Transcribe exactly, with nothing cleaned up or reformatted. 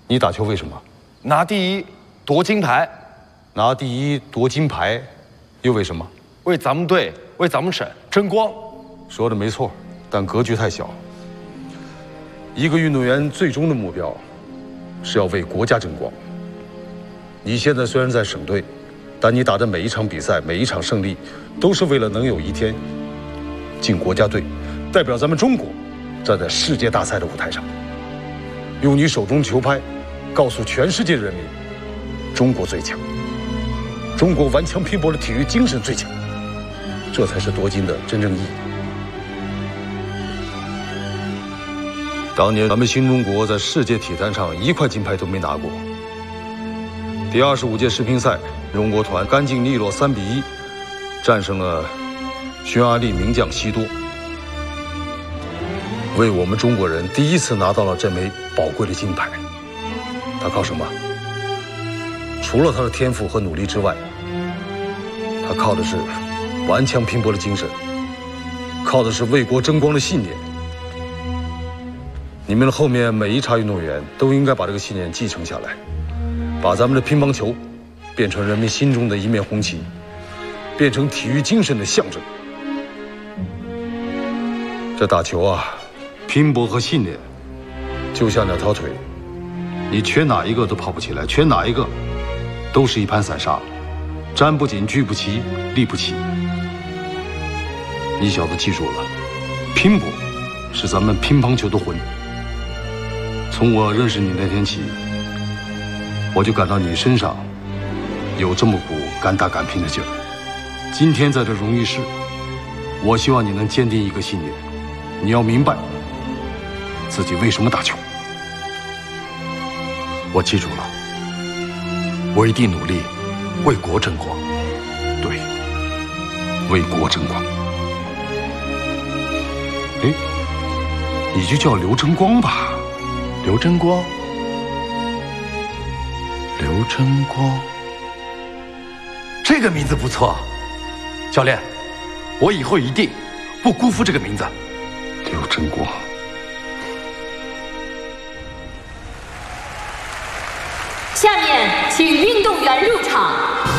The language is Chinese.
你打球为什么？ 拿第一，夺金牌。 拿第一，夺金牌，又为什么？ 为咱们队，为咱们省争光。 说的没错，但格局太小。一个运动员最终的目标是要为国家争光。你现在虽然在省队，但你打的每一场比赛、每一场胜利，都是为了能有一天进国家队，代表咱们中国站在世界大赛的舞台上，用你手中球拍告诉全世界人民，中国最强，中国顽强拼搏的体育精神最强，这才是夺金的真正意义。当年咱们新中国在世界体坛上一块金牌都没拿过。第二十五届世乒赛，中国团干净利落三比一战胜了匈牙利名将西多，为我们中国人第一次拿到了这枚宝贵的金牌。他靠什么？除了他的天赋和努力之外，他靠的是顽强拼搏的精神，靠的是为国争光的信念。你们的后面每一茬运动员都应该把这个信念继承下来，把咱们的乒乓球变成人民心中的一面红旗，变成体育精神的象征。这打球啊，拼搏和信念就像两条腿，你缺哪一个都跑不起来，缺哪一个都是一盘散沙，粘不紧，聚不齐，立不起。你小子记住了，拼搏是咱们乒乓球的魂。从我认识你那天起，我就感到你身上有这么股敢打敢拼的劲儿。今天在这荣誉室，我希望你能坚定一个信念，你要明白自己为什么打球。 我记住了，我一定努力为国争光。 对，为国争光。哎，你就叫刘争光吧。 刘争光，刘争光，这个名字不错。教练，我以后一定不辜负这个名字。 刘争光。 下面请运动员入场。